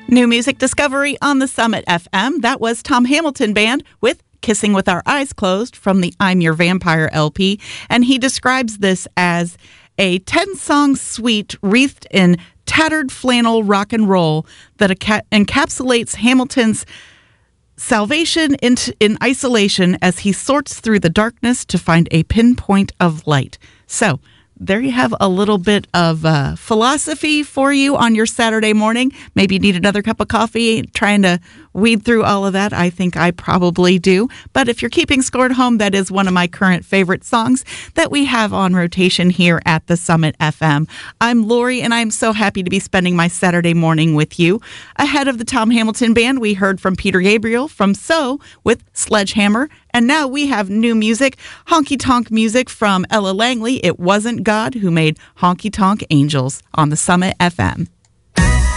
New music discovery on the Summit FM. That was Tom Hamilton Band with Kissing with Our Eyes Closed from the I'm Your Vampire LP. And he describes this as a 10-song suite wreathed in tattered flannel rock and roll that encapsulates Hamilton's salvation in isolation as he sorts through the darkness to find a pinpoint of light. So, there you have a little bit of philosophy for you on your Saturday morning. Maybe you need another cup of coffee trying to weed through all of that. I think I probably do. But if you're keeping score at home, that is one of my current favorite songs that we have on rotation here at the Summit FM. I'm Lori, and I'm so happy to be spending my Saturday morning with you. Ahead of the Tom Hamilton Band, we heard from Peter Gabriel from So with Sledgehammer. And now we have new music, honky tonk music from Ella Langley. It wasn't God who made Honky Tonk Angels on the Summit FM.